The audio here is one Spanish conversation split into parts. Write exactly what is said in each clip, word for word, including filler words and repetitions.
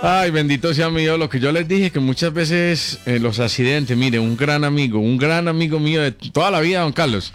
Ay, bendito sea mi Dios, lo que yo les dije, que muchas veces eh, los accidentes, mire, un gran amigo, un gran amigo mío de toda la vida, don Carlos,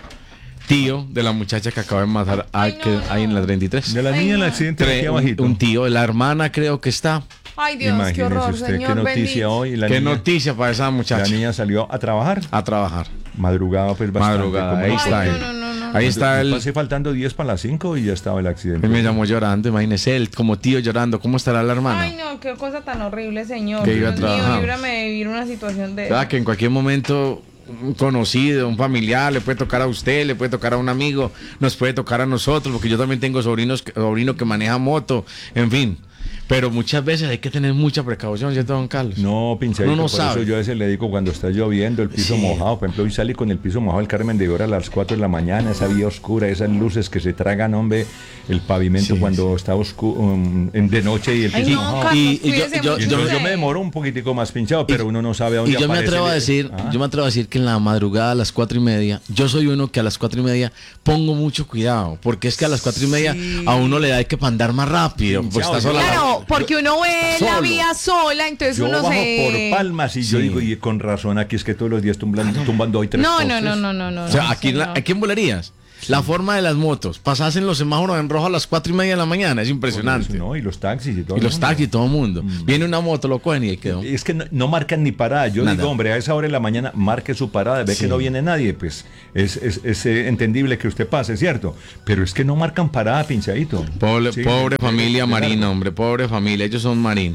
tío de la muchacha que acaba de matar ahí, que, ahí en la treinta y tres. De la niña en el accidente de aquí abajito. Un tío de la hermana creo que está. Ay, Dios, Imagínese qué horror, usted, señor qué noticia bendito. hoy. La Qué niña, noticia para esa muchacha. La niña salió a trabajar. A trabajar. Madrugada, pues bastante. Madrugada, como ahí no. está Ay, él. no, no, no, no. Ahí está él. Pasé faltando diez para las cinco y ya estaba el accidente. Él me llamó llorando, imagínese él como tío llorando. ¿Cómo estará la hermana? Ay, no, qué cosa tan horrible, señor. Que iba a Dios mío, trabajar. líbrame de vivir una situación de... O sea, que en cualquier momento un conocido, un familiar, le puede tocar a usted, le puede tocar a un amigo, nos puede tocar a nosotros, porque yo también tengo sobrinos, sobrino que maneja moto, en fin. Pero muchas veces hay que tener mucha precaución, ¿cierto, don Carlos? No, pinchadito, Uno no por sabe. eso yo a veces le digo cuando está lloviendo, el piso Sí. mojado. Por ejemplo, hoy salí con el piso mojado el Carmen de Oro a las cuatro de la mañana, esa vía oscura, esas luces que se tragan, hombre, el pavimento Sí, cuando está oscuro, de noche y el Ay, piso no, mojado. Carlos, Y- y yo- cuídese yo- mucho Y entonces usted. yo me demoro un poquitico más pinchado, pero uno no sabe a dónde Y yo me aparece atrevo a el- decir, Ah. yo me atrevo a decir que en la madrugada a las cuatro y media, yo soy uno que a las cuatro y media pongo mucho cuidado, porque es que a las cuatro y media Sí. a uno le da que andar más rápido, pues Pinchado, está sola. la- Claro, porque uno ve la Solo. vía sola, entonces Yo uno bajo se... por Palmas y yo Sí. digo, y con razón, aquí es que todos los días tumblan, tumbando hoy tres No, no, postes. no, no, no, no. O sea, no, aquí, en la- señor. aquí en Bolerías, la forma de las motos, pasas en los semáforos en rojo a las cuatro y media de la mañana, es impresionante. ¿No? Y los taxis y todo. Y el los mundo. taxis, todo el mundo. Viene una moto, lo cogen y ahí quedó. Es que no, no marcan ni parada. Yo Nada. digo, hombre, a esa hora de la mañana marque su parada, ve Sí. que no viene nadie, pues es, es, es, eh, entendible que usted pase, ¿cierto? Pero es que no marcan parada, pinchadito. Pobre, Sí, pobre de- familia de marina, largo. hombre, pobre familia, ellos son marín.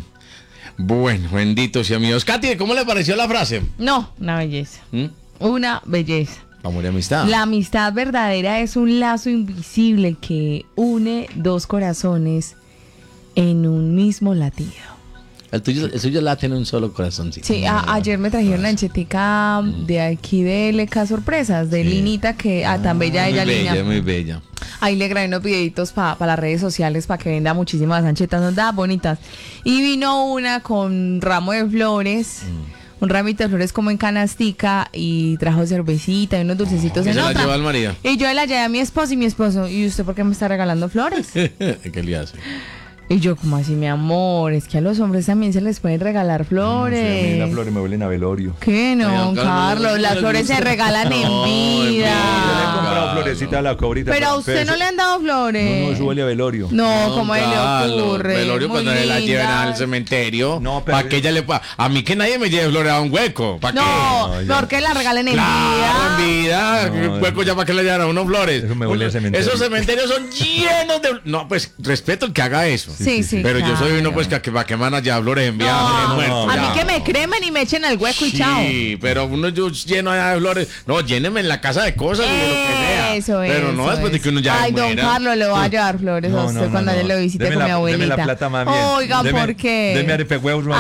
Bueno, bendito sea mi Dios. Katy, ¿cómo le pareció la frase? No, una belleza. ¿Mm? Una belleza. Amor y amistad. La amistad verdadera es un lazo invisible que une dos corazones en un mismo latido. El tuyo, el suyo late en un solo corazoncito. Sí, a- ayer me trajeron la enchetica de aquí de L K Sorpresas, de Sí. Linita, que ah, tan bella Muy ella, bella, Lina. muy bella. Ahí le grabé unos videitos para las redes sociales para que venda muchísimas anchetas, son da bonitas. Y vino una con ramo de flores, Mm. un ramito de flores como en canastica, y trajo cervecita y unos dulcecitos ¿Y en se la otra. llevó al marido? Y yo la llevé a mi esposo y mi esposo, ¿y usted por qué me está regalando flores? ¿Qué le hace? Y yo, como así, mi amor, es que a los hombres también se les pueden regalar Sí, a mí las flores. flores me huelen a velorio. ¿Qué no, Ay, don Carlos, Carlos? no Las le flores se gusta. regalan No, en en vida. Yo le he vida. comprado Claro. florecita a la cobrita. Pero a usted no le han dado flores. No, no, eso huele a velorio. No, Don ¿cómo le Carlos, ocurre? Velorio Muy cuando se la lleven linda. al cementerio. No, pero- para que ella le pueda. A mí que nadie me lleve flores a un hueco. ¿Para No, No, ya. mejor que la regalen en Claro, en vida. vida. No, Un hueco ya para que le lleven a uno flores. Eso me huele a Uno- cementerio. Esos cementerios son llenos de. No, pues respeto el que haga eso. Sí, sí, Pero yo soy claro. uno pues que, que para que van a llevar flores en vida. No, me muerto, a ya. mí que me cremen y me echen al hueco y chao. Sí, pero uno yo lleno allá de flores. No, lléneme en la casa de cosas y de lo que sea. Eso es. Pero no después de que uno ya Ay, don muera. Carlos, le voy a llevar flores No, a no, usted no, cuando no. yo lo visite Deme con la- mi abuelita. Deme la plata más bien. Oiga, Deme- ¿por qué? Deme arepehuevos más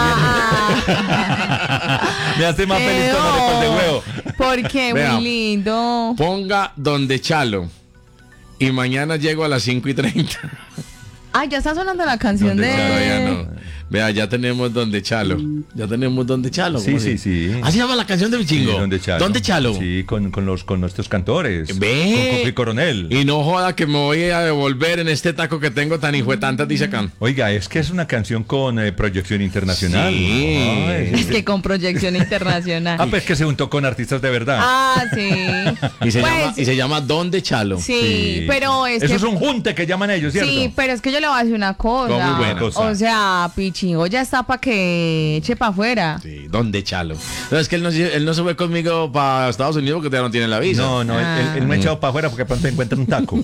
Ah. bien. Me hace más feliz Qué con arepas de no. huevo. ¿Por qué? Vea. Muy lindo. Ponga donde Chalo. Y mañana llego a las cinco y treinta. Ay, ya está sonando la canción ¿Dónde de... Chalo? Todavía no. Vea, ya tenemos donde Chalo. Ya tenemos donde Chalo. Sí, ¿cómo sí, se- sí. Así llama la canción de Vichingo. Sí, ¿Dónde Chalo? ¿Dónde Chalo? Sí, con, con, los, con nuestros cantores. Ve. Con Cofi Coronel. Y no joda que me voy a devolver en este taco que tengo tan hijo de tantas, dice acá. Oiga, es que es una canción con eh, proyección internacional. Sí. Ay, Es que con proyección internacional. Ah, pues que se juntó con artistas de verdad. Ah, sí. Y se, Pues, llama, y se llama ¿Dónde Chalo? Sí, Sí. pero es Eso que... es un junte que llaman ellos, ¿cierto? Sí, pero es que yo le voy a decir una cosa. No, muy buena cosa. O sea, Pichingo ya está para que eche para afuera. Sí, ¿dónde Chalo? No, es que él no, se- él no se fue conmigo para Estados Unidos porque todavía no tiene la visa. No, no, él, él- él me ha echado para afuera porque pronto encuentra un taco.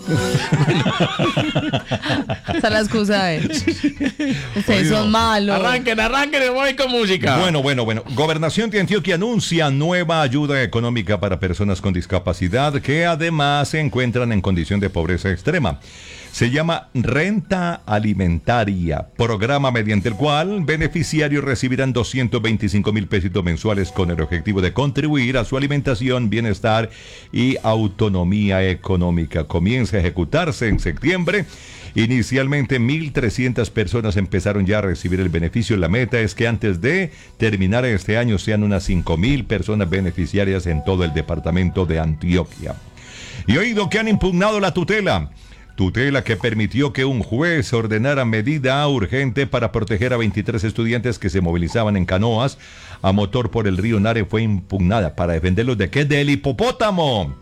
Esa es la excusa de él. Ustedes Oído. son malos. Arranquen, arranquen, me voy con música. Bueno, bueno, bueno. Gobernación de Antioquia anuncia nueva ayuda económica para personas con discapacidad que además se encuentran en condición de pobreza extrema. Se llama Renta Alimentaria, programa mediante el cual beneficiarios recibirán doscientos veinticinco mil pesitos mensuales con el objetivo de contribuir a su alimentación, bienestar y autonomía económica. Comienza a ejecutarse en septiembre. Inicialmente mil trescientas personas empezaron ya a recibir el beneficio. La meta es que antes de terminar este año sean unas cinco mil personas beneficiarias en todo el departamento de Antioquia. Y oído que han impugnado la tutela. Tutela que permitió que un juez ordenara medida urgente para proteger a veintitrés estudiantes que se movilizaban en canoas a motor por el río Nare fue impugnada. ¿Para defenderlos de qué? ¡Del hipopótamo!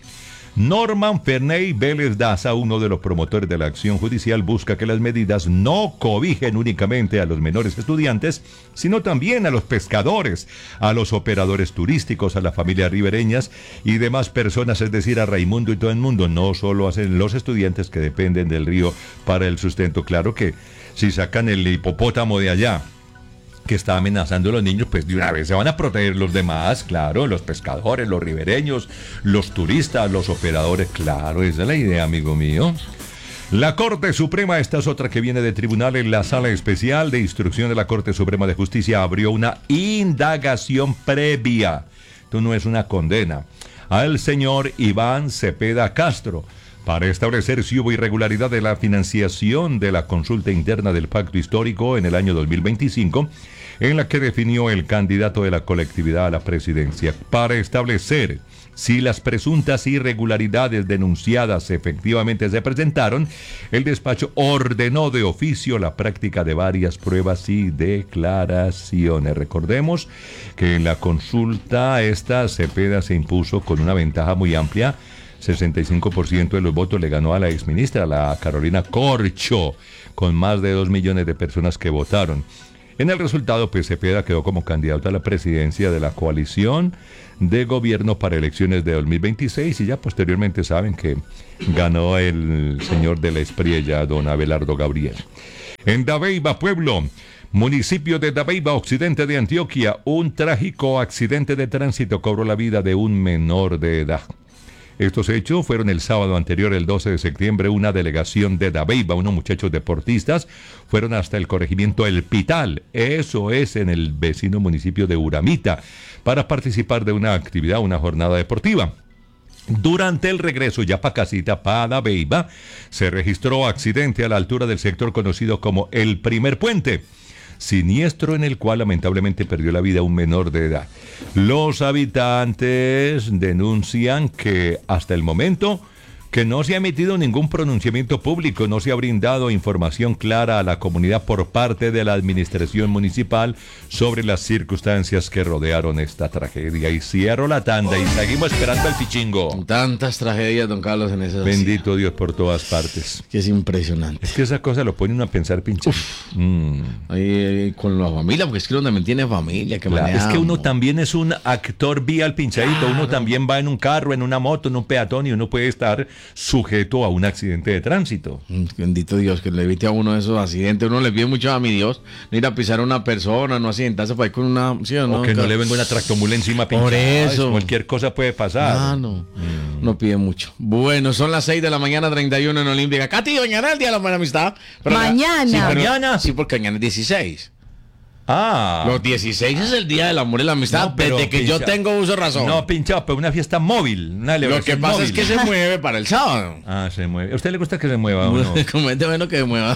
Norman Ferney Vélez Daza, uno de los promotores de la acción judicial, busca que las medidas no cobijen únicamente a los menores estudiantes, sino también a los pescadores, a los operadores turísticos, a las familias ribereñas y demás personas, es decir, a Raimundo y todo el mundo, no solo a los estudiantes que dependen del río para el sustento. Claro que si sacan el hipopótamo de allá, que está amenazando a los niños, pues de una vez se van a proteger los demás, claro, los pescadores, los ribereños, los turistas, los operadores, claro, esa es la idea, amigo mío. La Corte Suprema, esta es otra que viene de tribunales, la Sala Especial de Instrucción de la Corte Suprema de Justicia abrió una indagación previa, esto no es una condena, al señor Iván Cepeda Castro, para establecer si hubo irregularidad de la financiación de la consulta interna del Pacto Histórico en el año dos mil veinticinco, en la que definió el candidato de la colectividad a la presidencia. Para establecer si las presuntas irregularidades denunciadas efectivamente se presentaron, el despacho ordenó de oficio la práctica de varias pruebas y declaraciones. Recordemos que en la consulta esta Cepeda se impuso con una ventaja muy amplia. sesenta y cinco por ciento de los votos le ganó a la exministra, la Carolina Corcho, con más de dos millones de personas que votaron. En el resultado, pues Cepeda quedó como candidato a la presidencia de la coalición de gobierno para elecciones de dos mil veintiséis y ya posteriormente saben que ganó el señor de la Espriella, don Abelardo Gabriel. En Dabeiba, pueblo, municipio de Dabeiba, occidente de Antioquia, un trágico accidente de tránsito cobró la vida de un menor de edad. Estos hechos fueron el sábado anterior, el doce de septiembre. Una delegación de Dabeiba, unos muchachos deportistas, fueron hasta el corregimiento El Pital, eso es en el vecino municipio de Uramita, para participar de una actividad, una jornada deportiva. Durante el regreso ya para casita, para Dabeiba, se registró accidente a la altura del sector conocido como El Primer Puente. Siniestro en el cual lamentablemente perdió la vida un menor de edad. Los habitantes denuncian que hasta el momento que no se ha emitido ningún pronunciamiento público, no se ha brindado información clara a la comunidad por parte de la administración municipal sobre las circunstancias que rodearon esta tragedia. Y cierro la tanda y seguimos esperando al pichingo. Tantas tragedias, don Carlos, en esas. Bendito Dios por todas partes. Que es impresionante. Es que esa cosa lo pone uno a pensar, pinche. Mm. Ahí, ahí, con la familia, porque es que uno también tiene familia que Claro, maneja. es que uno también es un actor vial, pinchadito. Claro. Uno también va en un carro, en una moto, en un peatón y uno puede estar sujeto a un accidente de tránsito. Mm, Bendito Dios, que le evite a uno esos accidentes. Uno le pide mucho a mi Dios no ir a pisar a una persona, no accidentarse por ahí con una. ¿Sí o no? O que no le venga una tractomula encima pinchada. Por eso. Cualquier cosa puede pasar. Ah, no. Mm. No pide mucho. Bueno, son las seis de la mañana, treinta y uno en Olímpica. Katy, mañana es el día de la buena amistad. Pero Mañana. Sí, pero- Mañana. Sí, porque mañana es dieciséis. Ah. Los dieciséis es el día del amor y la amistad. No, pero desde que yo pincha- tengo uso de razón. No, pinchado, pero una fiesta móvil. Una Lo que celebración pasa móvil. es que se mueve para el sábado. Ah, se mueve. ¿A usted le gusta que se mueva o no? Comente bueno que se mueva.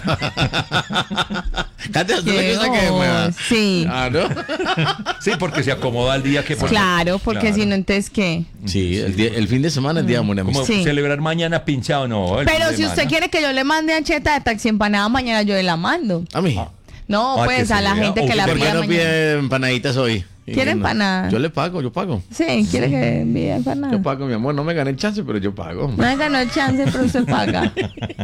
Katy, ¿a usted le gusta que se mueva? Sí. Ah, ¿no? Sí, porque se acomoda el día que... Claro, porque Claro. si no, entonces, ¿qué? Sí, el, día- el fin de semana es día de amor y Como amistad. Sí. celebrar mañana pinchado, no. el fin Pero de si usted semana. quiere que yo le mande ancheta de taxi empanada, mañana yo le la mando. A mí. No, Ah, pues que a la sea. gente O que la ¿Por pida qué no mañana. pide empanaditas hoy? ¿Quiere No. empanada? Yo le pago, yo pago. Sí, quiere que envíe empanada. Yo pago, mi amor. No me gané el chance, pero yo pago. No me ganó el chance, pero usted paga.